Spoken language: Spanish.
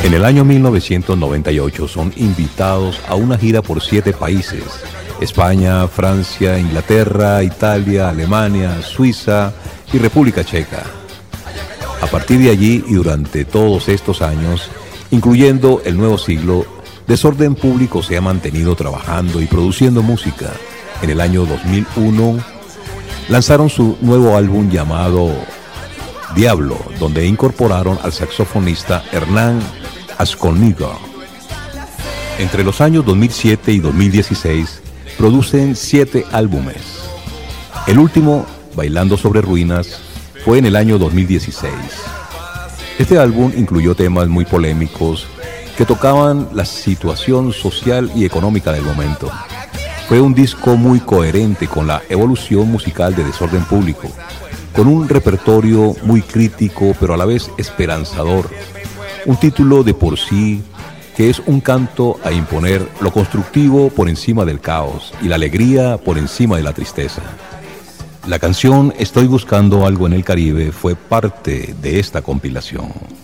En el año 1998 son invitados a una gira por 7 países: España, Francia, Inglaterra, Italia, Alemania, Suiza y República Checa. A partir de allí y durante todos estos años, incluyendo el nuevo siglo, Desorden Público se ha mantenido trabajando y produciendo música. En el año 2001 lanzaron su nuevo álbum llamado Diablo, donde incorporaron al saxofonista Hernán Asconiga. Entre los años 2007 y 2016 producen 7 álbumes. El último, Bailando sobre Ruinas, fue en el año 2016. Este álbum incluyó temas muy polémicos que tocaban la situación social y económica del momento. Fue un disco muy coherente con la evolución musical de Desorden Público, con un repertorio muy crítico pero a la vez esperanzador. Un título de por sí que es un canto a imponer lo constructivo por encima del caos y la alegría por encima de la tristeza. La canción Estoy buscando algo en el Caribe fue parte de esta compilación.